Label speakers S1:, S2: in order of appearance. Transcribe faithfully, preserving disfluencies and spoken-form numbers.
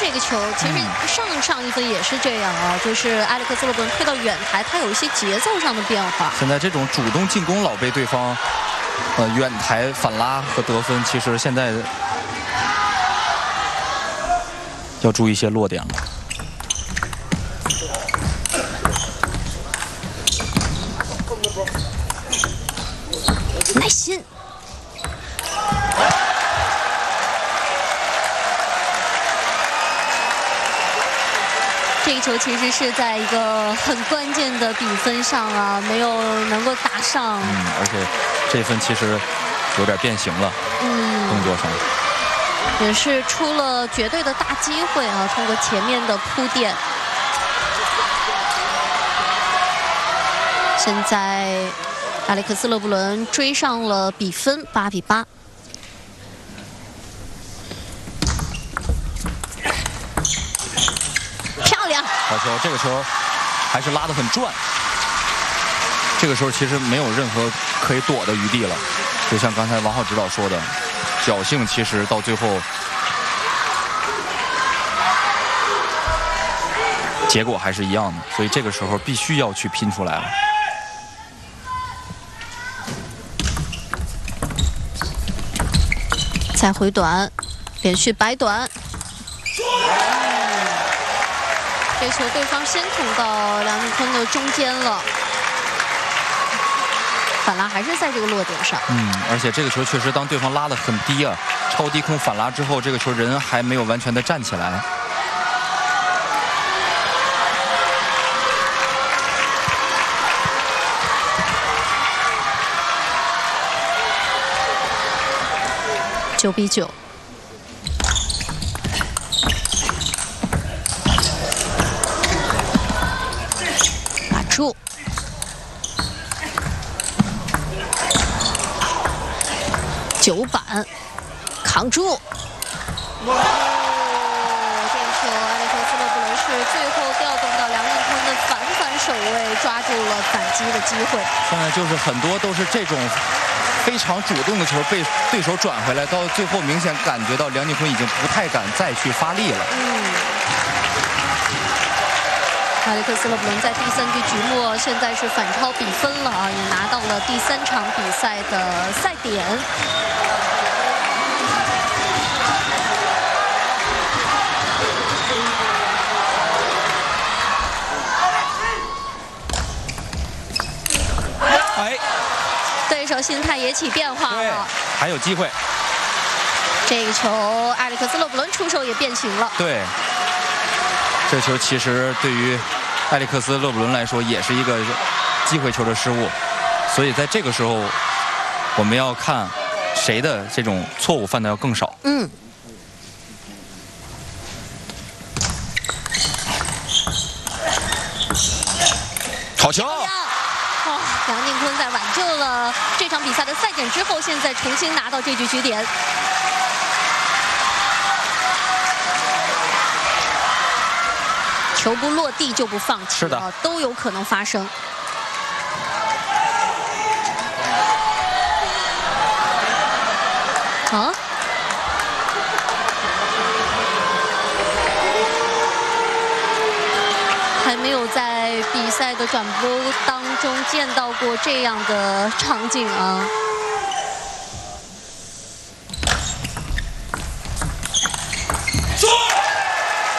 S1: 这个球，其实上上一分也是这样啊，就是埃里克斯勒布伦推到远台，他有一些节奏上的变化。
S2: 现在这种主动进攻老被对方呃远台反拉和得分，其实现在要注意一些落点了。
S1: 耐心。这个球其实是在一个很关键的比分上啊，没有能够打上。
S2: 嗯，而且这分其实有点变形了。嗯，动作上
S1: 也是出了绝对的大机会啊，通过前面的铺垫。现在。 埃里克斯勒布伦追上了比分，八比八。漂亮！
S2: 好球，这个球还是拉得很转。这个时候其实没有任何可以躲的余地了，就像刚才王浩指导说的，侥幸其实到最后结果还是一样的，所以这个时候必须要去拼出来了。
S1: 再回短，连续摆短。这球对方先捅到梁靖昆的中间了，反拉还是在这个落点上。
S2: 嗯，而且这个球确实，当对方拉得很低啊，超低空反拉之后，这个球人还没有完全的站起来。
S1: 九比九，打住，九板，扛住。哦，这个球，埃里克斯勒布伦是最后调动到梁靖昆的反反手位，抓住了反击的机会。
S2: 现在就是很多都是这种。 非常主动的球被对手转回来，到最后明显感觉到梁靖昆已经不太敢再去发力了。
S1: 嗯，埃里克斯勒布伦在第三局局末现在是反超比分了啊，也拿到了第三场比赛的赛点。
S2: 哎。
S1: 对手心态也起变化了，
S2: 还有机会。
S1: 这个球，埃里克斯勒布伦出手也变形了。
S2: 对，这球其实对于埃里克斯勒布伦来说也是一个机会球的失误，所以在这个时候，我们要看谁的这种错误犯的要更少。
S1: 嗯。
S2: 好球！
S1: 梁靖昆在挽救了这场比赛的赛点之后，现在重新拿到这局局点。球不落地就不放弃，
S2: 是的，
S1: 都有可能发生。啊？还没有在比赛的转播当中见到过这样的场景啊！